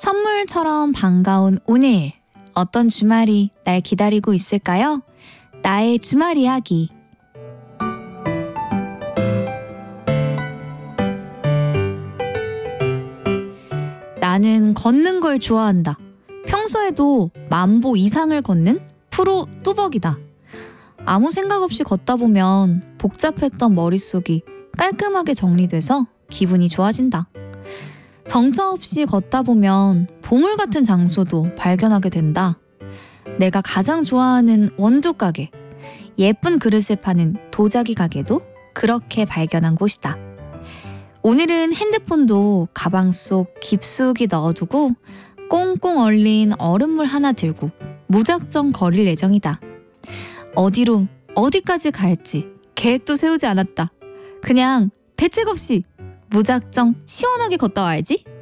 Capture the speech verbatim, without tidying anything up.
선물처럼 반가운 오늘, 어떤 주말이 날 기다리고 있을까요? 나의 주말 이야기. 나는 걷는 걸 좋아한다. 평소에도 만보 이상을 걷는 프로 뚜벅이다. 아무 생각 없이 걷다 보면 복잡했던 머릿속이 깔끔하게 정리돼서 기분이 좋아진다. 정처 없이 걷다 보면 보물 같은 장소도 발견하게 된다. 내가 가장 좋아하는 원두 가게, 예쁜 그릇을 파는 도자기 가게도 그렇게 발견한 곳이다. 오늘은 핸드폰도 가방 속 깊숙이 넣어두고 꽁꽁 얼린 얼음물 하나 들고 무작정 거릴 예정이다. 어디로, 어디까지 갈지 계획도 세우지 않았다. 그냥 대책 없이 무작정 시원하게 걷다 와야지.